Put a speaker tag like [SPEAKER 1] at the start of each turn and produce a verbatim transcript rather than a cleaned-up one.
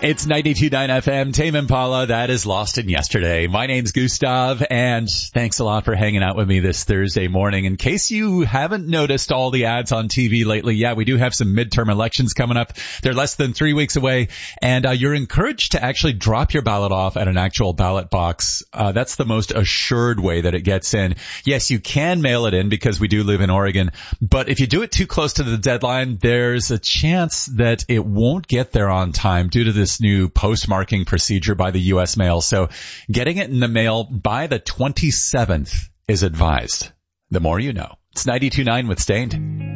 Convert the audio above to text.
[SPEAKER 1] It's ninety-two point nine F M, Tame Impala, that is Lost in Yesterday. My name's Gustav, and thanks a lot for hanging out with me this Thursday morning. In case you haven't noticed all the ads on T V lately, yeah, we do have some midterm elections coming up. They're less than three weeks away, and uh, you're encouraged to actually drop your ballot off at an actual ballot box. Uh, that's the most assured way that it gets in. Yes, you can mail it in because we do live in Oregon, but if you do it too close to the deadline, there's a chance that it won't get there on time due to this new postmarking procedure by the U S mail. So getting it in the mail by the twenty-seventh is advised. The more you know. It's ninety-two point nine with Stained.